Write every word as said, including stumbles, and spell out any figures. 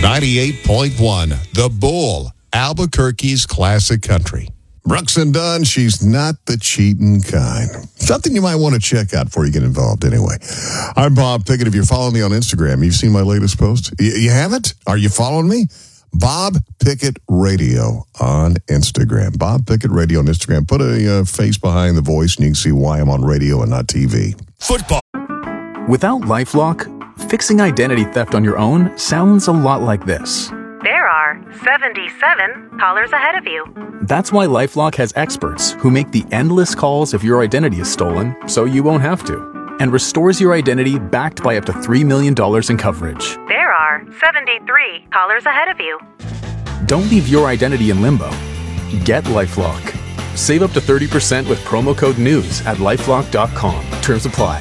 ninety-eight point one, The Bull, Albuquerque's classic country. Brooks and Dunn, she's not the cheating kind. Something you might want to check out before you get involved anyway. I'm Bob Pickett. If you're following me on Instagram, you've seen my latest post? You, you haven't? Are you following me? Bob Pickett Radio on Instagram. Bob Pickett Radio on Instagram. Put a uh, face behind the voice and you can see why I'm on radio and not T V. Football. Without LifeLock, fixing identity theft on your own sounds a lot like this. There are seventy-seven callers ahead of you. That's why LifeLock has experts who make the endless calls if your identity is stolen, so you won't have to, and restores your identity backed by up to three million dollars in coverage. There are seventy-three callers ahead of you. Don't leave your identity in limbo. Get LifeLock. Save up to thirty percent with promo code NEWS at lifelock dot com. Terms apply.